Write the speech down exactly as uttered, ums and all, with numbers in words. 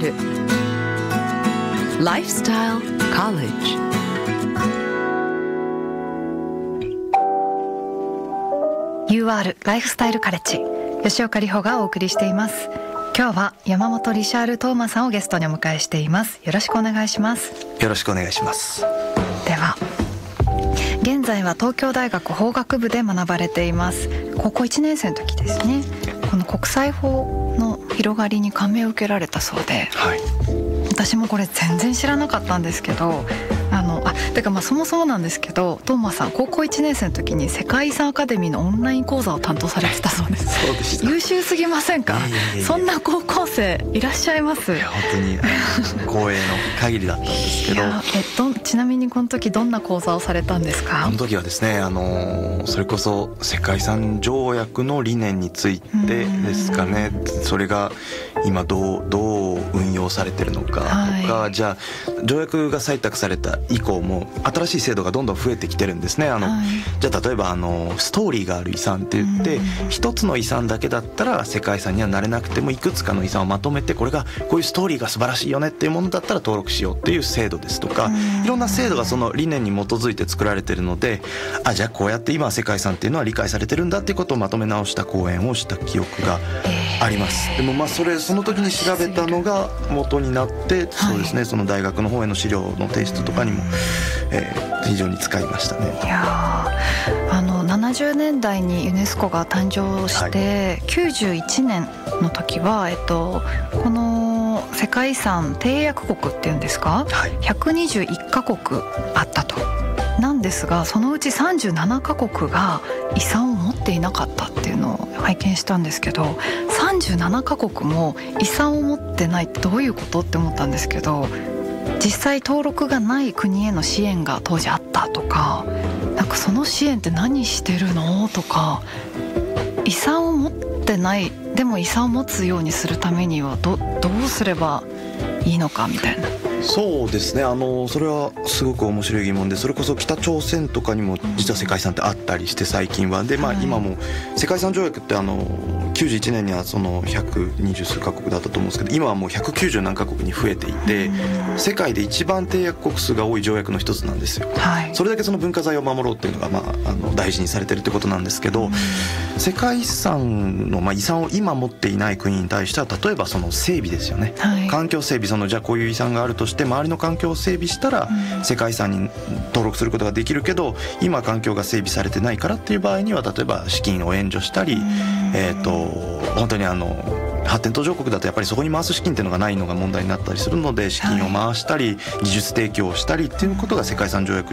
ールライフスタイルコレッジ。ユーアール ライフスタイルカレッジ、吉岡里帆がお送りしています。今日は山本リシャール・トーマさんをゲストにお迎えしています。よろしくお願いします。 よろしくお願いします。 では、現在は東京大学法学部で学ばれています。高校いちねん生の時ですね、この国際法の広がりに感銘を受けられたそうで、 はい、 私もこれ全然知らなかったんですけど、あのあてかまあそもそもなんですけど、トーマさん高校いちねん生の時に世界遺産アカデミーのオンライン講座を担当されてたそうです。 そうでした。 優秀すぎませんか？いやいやいや、そんな高校生いらっしゃいます。 いや本当に光栄の限りだったんですけど、 いやえっと、ちなみにこの時どんな講座をされたんですか？ この時はですね、あのそれこそ世界遺産条約の理念についてですかね。それが今どう、どう運用されてるのかとか、はい、じゃあ条約が採択された以降も新しい制度がどんどん増えてきてるんですね。あの、はい、じゃあ例えばあのストーリーがある遺産って言って一つの遺産だけだったら世界遺産にはなれなくても、いくつかの遺産をまとめてこれがこういうストーリーが素晴らしいよねっていうものだったら登録しようっていう制度ですとか、いろんな制度がその理念に基づいて作られてるので、あじゃあこうやって今世界遺産っていうのは理解されてるんだっていうことをまとめ直した講演をした記憶があります。でもまあそれその時に調べたのが元になって、そうですね、その大学の方への資料の提出とかにも、えー、非常に使いましたね。 いやあのななじゅうねんだいにユネスコが誕生して、はい、きゅうじゅういちねんの時は、えっと、この世界遺産締約国っていうんですか、はい、ひゃくにじゅういっかこくあったと。なんですがそのうちさんじゅうななかこくが遺産を持っていなかったっていうのを拝見したんですけど、さんじゅうななかこくも遺産を持ってないってどういうことって思ったんですけど、実際登録がない国への支援が当時あったとか、なんかその支援って何してるのとか、遺産を持ってないでも遺産を持つようにするためには ど, どうすればいいのかみたいな。 そうですね、あのそれはすごく面白い疑問で、それこそ北朝鮮とかにも実は世界遺産ってあったりして最近はで、まあ、今も世界遺産条約ってあのきゅうじゅういちねんにはそのひゃくにじゅうすうかこくだったと思うんですけど、今はもうひゃくきゅうじゅうなんかこくに増えていて、世界で一番締約国数が多い条約の一つなんですよ、はい、それだけその文化財を守ろうっていうのが、まあ、あの大事にされてるってことなんですけど、世界遺産の、まあ、遺産を今持っていない国に対しては、例えばその整備ですよね、はい、環境整備、そのじゃあこういう遺産があるとして周りの環境を整備したら世界遺産に登録することができるけど、今環境が整備されてないからっていう場合には、例えば資金を援助したり、えーと本当にあの発展途上国だとやっぱりそこに回す資金っていうのがないのが問題になったりするので、資金を回したり技術提供をしたりっていうことが世界遺産条約